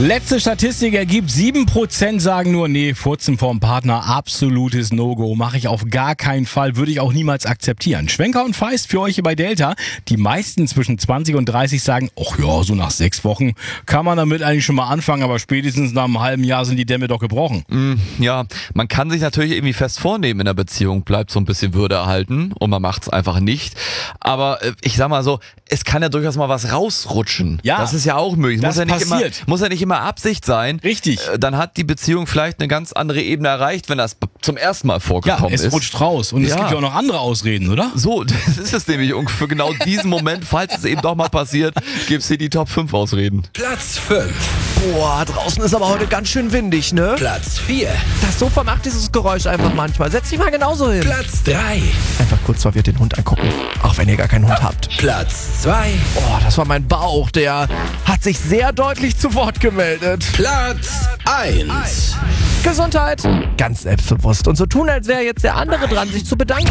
Letzte Statistik ergibt, 7% sagen nur, nee, Furzen vorm Partner, absolutes No-Go, mache ich auf gar keinen Fall, würde ich auch niemals akzeptieren. Schwenker und Feist für euch hier bei Delta. Die meisten zwischen 20 und 30 sagen, ach ja, so nach 6 Wochen kann man damit eigentlich schon mal anfangen, aber spätestens nach einem halben Jahr sind die Dämme doch gebrochen. Ja, man kann sich natürlich irgendwie fest vornehmen in der Beziehung, bleibt so ein bisschen Würde erhalten und man macht es einfach nicht. Aber ich sag mal so, es kann ja durchaus mal was rausrutschen. Ja, das ist ja auch möglich. das Muss ja nicht immer Absicht sein. Richtig. Dann hat die Beziehung vielleicht eine ganz andere Ebene erreicht, wenn das zum ersten Mal vorgekommen ist. Ja, es rutscht raus. Und es gibt ja auch noch andere Ausreden, oder? So, das ist es nämlich. Und für genau diesen Moment, falls es eben doch mal passiert, gibt's hier die Top 5 Ausreden. Platz 5. Boah, draußen ist aber heute ganz schön windig, ne? Platz 4. Das Sofa macht dieses Geräusch einfach manchmal. Setz dich mal genauso hin. Platz 3. Einfach kurz verwirrt den Hund angucken, auch wenn ihr gar keinen Hund habt. Platz 2. Oh, das war mein Bauch, der hat sich sehr deutlich zu Wort gemeldet. Platz 1. Gesundheit, ganz selbstbewusst und so tun, als wäre jetzt der andere dran, sich zu bedanken.